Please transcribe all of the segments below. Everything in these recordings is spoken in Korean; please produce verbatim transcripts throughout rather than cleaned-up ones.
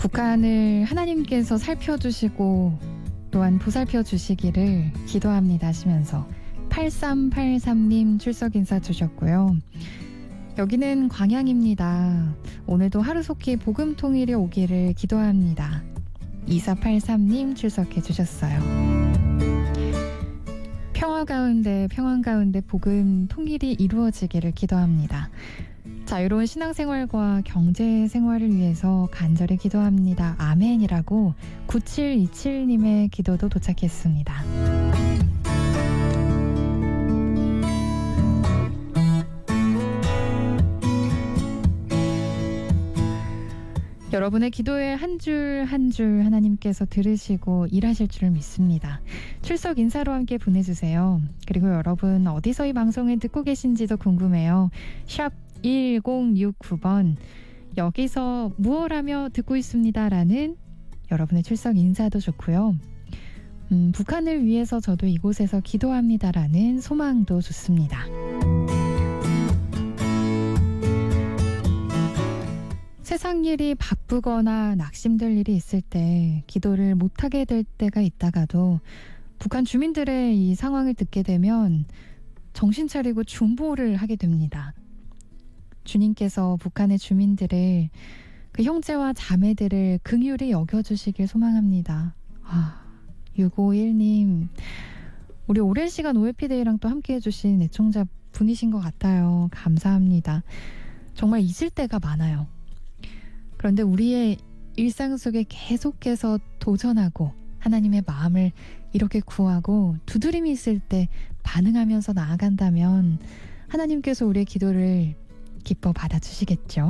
북한을 하나님께서 살펴주시고 또한 보살펴 주시기를 기도합니다 하시면서 팔삼팔삼 님 출석 인사 주셨고요. 여기는 광양입니다. 오늘도 하루속히 복음 통일이 오기를 기도합니다. 이사팔삼 님 출석해 주셨어요. 평화 가운데 평안 가운데 복음 통일이 이루어지기를 기도합니다. 자유로운 신앙생활과 경제생활을 위해서 간절히 기도합니다. 아멘이라고 구칠이칠 님의 기도도 도착했습니다. 여러분의 기도에 한 줄 한 줄 하나님께서 들으시고 일하실 줄을 믿습니다. 출석 인사로 함께 보내주세요. 그리고 여러분 어디서 이 방송을 듣고 계신지도 궁금해요. 샵 일공육구 번 여기서 무엇 하며 듣고 있습니다 라는 여러분의 출석 인사도 좋고요. 음, 북한을 위해서 저도 이곳에서 기도합니다 라는 소망도 좋습니다. 세상 일이 바쁘거나 낙심될 일이 있을 때 기도를 못하게 될 때가 있다가도 북한 주민들의 이 상황을 듣게 되면 정신 차리고 중보를 하게 됩니다. 주님께서 북한의 주민들을 그 형제와 자매들을 긍휼히 여겨주시길 소망합니다. 아, 육오일 님 우리 오랜 시간 오에피데이랑 또 함께 해주신 애청자 분이신 것 같아요. 감사합니다. 정말 잊을 때가 많아요. 그런데 우리의 일상 속에 계속해서 도전하고 하나님의 마음을 이렇게 구하고 두드림이 있을 때 반응하면서 나아간다면 하나님께서 우리의 기도를 기뻐 받아주시겠죠.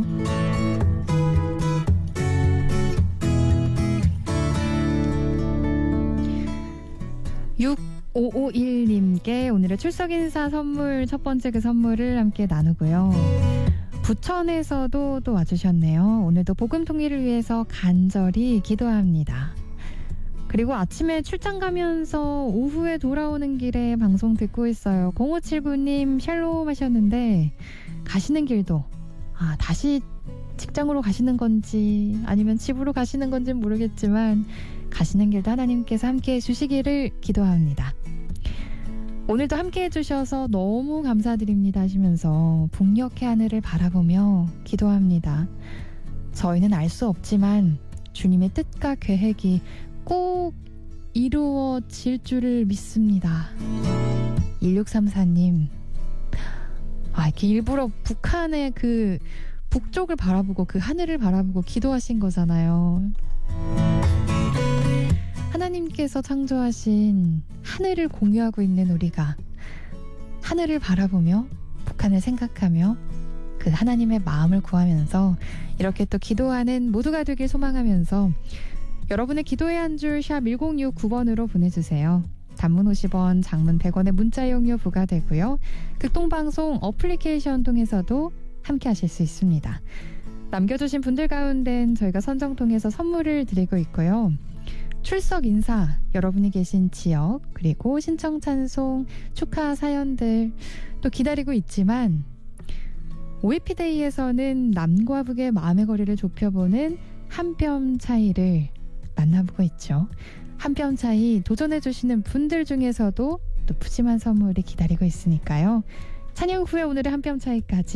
육오오일 님께 오늘의 출석 인사 선물 첫 번째 그 선물을 함께 나누고요. 부천에서도 또 와주셨네요. 오늘도 복음 통일을 위해서 간절히 기도합니다. 그리고 아침에 출장 가면서 오후에 돌아오는 길에 방송 듣고 있어요. 공오칠구 님 샬롬 하셨는데 가시는 길도 아, 다시 직장으로 가시는 건지 아니면 집으로 가시는 건지 모르겠지만 가시는 길도 하나님께서 함께해 주시기를 기도합니다. 오늘도 함께해 주셔서 너무 감사드립니다 하시면서 북녘의 하늘을 바라보며 기도합니다. 저희는 알 수 없지만 주님의 뜻과 계획이 꼭 이루어질 줄을 믿습니다. 일육삼사 님 아, 이렇게 일부러 북한의 그 북쪽을 바라보고 그 하늘을 바라보고 기도하신 거잖아요. 하나님께서 창조하신 하늘을 공유하고 있는 우리가 하늘을 바라보며 북한을 생각하며 그 하나님의 마음을 구하면서 이렇게 또 기도하는 모두가 되길 소망하면서 여러분의 기도의 한 줄 샵 일공육구 번으로 보내주세요. 단문 오십 원, 장문 백 원의 문자 이용료 부과되고요. 극동방송 어플리케이션 통해서도 함께 하실 수 있습니다. 남겨주신 분들 가운데는 저희가 선정 통해서 선물을 드리고 있고요. 출석 인사, 여러분이 계신 지역, 그리고 신청 찬송, 축하 사연들 또 기다리고 있지만 오에피데이에서는 남과 북의 마음의 거리를 좁혀보는 한 뼘 차이를 만나보고 있죠. 한 뼘 차이 도전해주시는 분들 중에서도 또 푸짐한 선물이 기다리고 있으니까요. 찬양 후에 오늘의 한 뼘 차이까지